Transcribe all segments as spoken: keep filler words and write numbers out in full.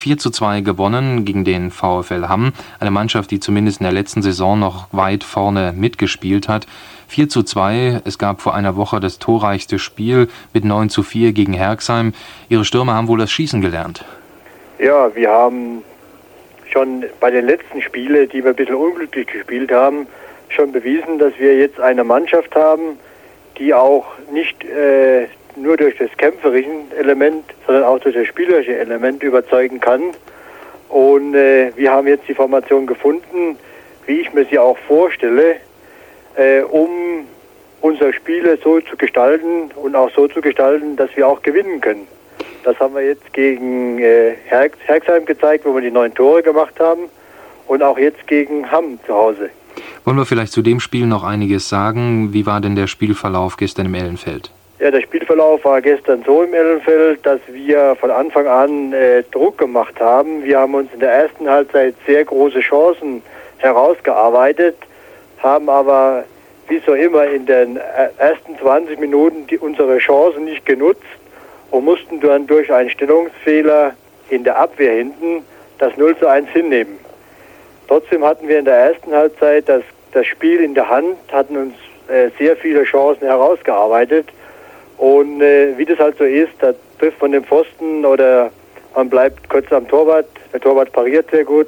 vier zu zwei gewonnen gegen den VfL Hamm, eine Mannschaft, die zumindest in der letzten Saison noch weit vorne mitgespielt hat. vier zu zwei, es gab vor einer Woche das torreichste Spiel mit neun zu vier gegen Herxheim. Ihre Stürmer haben wohl das Schießen gelernt. Ja, wir haben schon bei den letzten Spielen, die wir ein bisschen unglücklich gespielt haben, schon bewiesen, dass wir jetzt eine Mannschaft haben, die auch nicht äh, nur durch das kämpferische Element, sondern auch durch das spielerische Element überzeugen kann. Und äh, wir haben jetzt die Formation gefunden, wie ich mir sie auch vorstelle, äh, um unsere Spiele so zu gestalten und auch so zu gestalten, dass wir auch gewinnen können. Das haben wir jetzt gegen äh, Herx, Herxheim gezeigt, wo wir die neun Tore gemacht haben, und auch jetzt gegen Hamm zu Hause. Wollen wir vielleicht zu dem Spiel noch einiges sagen? Wie war denn der Spielverlauf gestern im Ellenfeld? Ja, der Spielverlauf war gestern so im Ellenfeld, dass wir von Anfang an äh, Druck gemacht haben. Wir haben uns in der ersten Halbzeit sehr große Chancen herausgearbeitet, haben aber wie so immer in den ersten zwanzig Minuten die, unsere Chancen nicht genutzt und mussten dann durch einen Stellungsfehler in der Abwehr hinten das null zu eins hinnehmen. Trotzdem hatten wir in der ersten Halbzeit das, das Spiel in der Hand, hatten uns äh, sehr viele Chancen herausgearbeitet. Und äh, wie das halt so ist, da trifft man den Pfosten oder man bleibt kurz am Torwart. Der Torwart pariert sehr gut.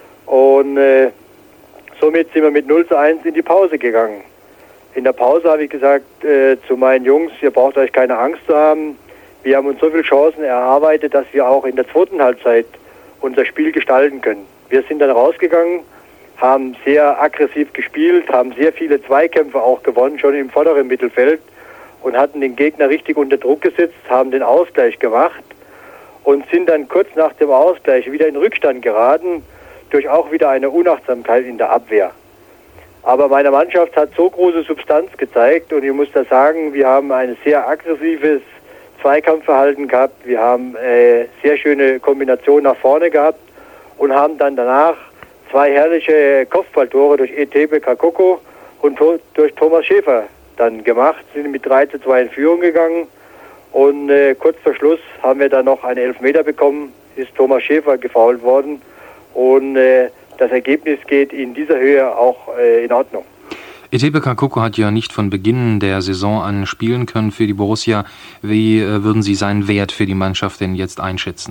Und äh, somit sind wir mit null zu eins in die Pause gegangen. In der Pause habe ich gesagt äh, zu meinen Jungs, ihr braucht euch keine Angst zu haben. Wir haben uns so viele Chancen erarbeitet, dass wir auch in der zweiten Halbzeit unser Spiel gestalten können. Wir sind dann rausgegangen, haben sehr aggressiv gespielt, haben sehr viele Zweikämpfe auch gewonnen, schon im vorderen Mittelfeld, und hatten den Gegner richtig unter Druck gesetzt, haben den Ausgleich gemacht und sind dann kurz nach dem Ausgleich wieder in Rückstand geraten, durch auch wieder eine Unachtsamkeit in der Abwehr. Aber meine Mannschaft hat so große Substanz gezeigt, und ich muss da sagen, wir haben ein sehr aggressives Zweikampfverhalten gehabt, wir haben äh, sehr schöne Kombinationen nach vorne gehabt und haben dann danach zwei herrliche Kopfballtore durch Etebe Kakoko und to- durch Thomas Schäfer dann gemacht, sind mit drei zu zwei in Führung gegangen, und äh, kurz vor Schluss haben wir dann noch einen Elfmeter bekommen, ist Thomas Schäfer gefoult worden, und äh, das Ergebnis geht in dieser Höhe auch äh, in Ordnung. Etebe Kakoko hat ja nicht von Beginn der Saison an spielen können für die Borussia. Wie äh, würden Sie seinen Wert für die Mannschaft denn jetzt einschätzen?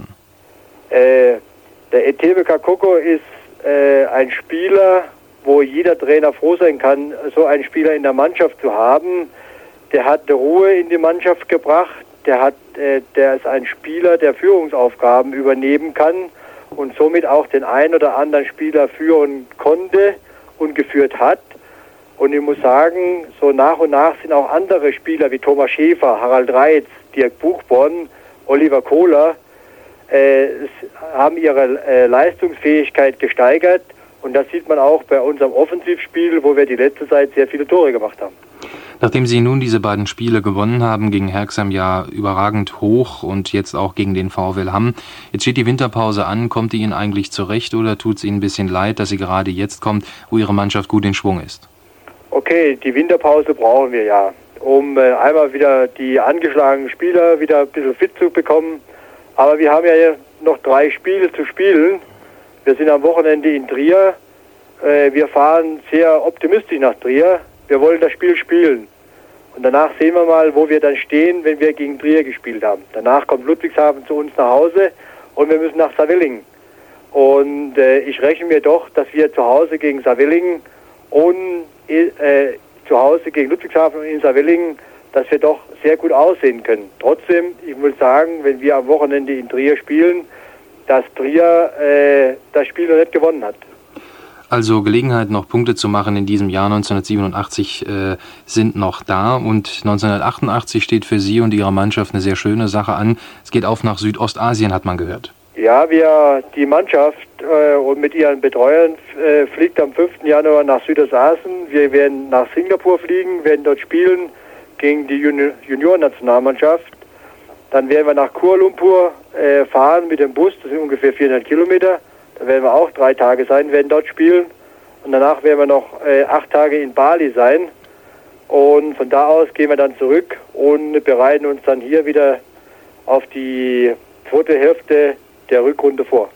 Äh, der Etebe Kakoko ist äh, ein Spieler, wo jeder Trainer froh sein kann, so einen Spieler in der Mannschaft zu haben. Der hat Ruhe in die Mannschaft gebracht. Der hat, äh, der ist ein Spieler, der Führungsaufgaben übernehmen kann und somit auch den einen oder anderen Spieler führen konnte und geführt hat. Und ich muss sagen, so nach und nach sind auch andere Spieler wie Thomas Schäfer, Harald Reitz, Dirk Buchborn, Oliver Kohler, äh, haben ihre äh, Leistungsfähigkeit gesteigert. Und das sieht man auch bei unserem Offensivspiel, wo wir die letzte Zeit sehr viele Tore gemacht haben. Nachdem Sie nun diese beiden Spiele gewonnen haben, gegen Herxheim ja überragend hoch und jetzt auch gegen den VfL Hamm, jetzt steht die Winterpause an. Kommt die Ihnen eigentlich zurecht oder tut es Ihnen ein bisschen leid, dass sie gerade jetzt kommt, wo Ihre Mannschaft gut in Schwung ist? Okay, die Winterpause brauchen wir ja, um äh, einmal wieder die angeschlagenen Spieler wieder ein bisschen fit zu bekommen. Aber wir haben ja noch drei Spiele zu spielen. Wir sind am Wochenende in Trier. Äh, wir fahren sehr optimistisch nach Trier. Wir wollen das Spiel spielen. Und danach sehen wir mal, wo wir dann stehen, wenn wir gegen Trier gespielt haben. Danach kommt Ludwigshafen zu uns nach Hause und wir müssen nach Saarwellingen. Und äh, ich rechne mir doch, dass wir zu Hause gegen Saarwellingen und äh, zu Hause gegen Ludwigshafen und in Saarwellingen, dass wir doch sehr gut aussehen können. Trotzdem, ich muss sagen, wenn wir am Wochenende in Trier spielen, dass Trier äh, das Spiel noch nicht gewonnen hat. Also Gelegenheit, noch Punkte zu machen in diesem Jahr neunzehnhundertsiebenundachtzig äh, sind noch da, und neunzehnhundertachtundachtzig steht für Sie und Ihre Mannschaft eine sehr schöne Sache an. Es geht auf nach Südostasien, hat man gehört. Ja, wir, die Mannschaft äh, und mit ihren Betreuern äh, fliegt am fünften Januar nach Südostasien. Wir werden nach Singapur fliegen, werden dort spielen gegen die Juni- Juniorennationalmannschaft. Dann werden wir nach Kuala Lumpur äh, fahren mit dem Bus, das sind ungefähr vierhundert Kilometer. Da werden wir auch drei Tage sein, werden dort spielen. Und danach werden wir noch äh, acht Tage in Bali sein. Und von da aus gehen wir dann zurück und bereiten uns dann hier wieder auf die zweite Hälfte der Rückrunde vor.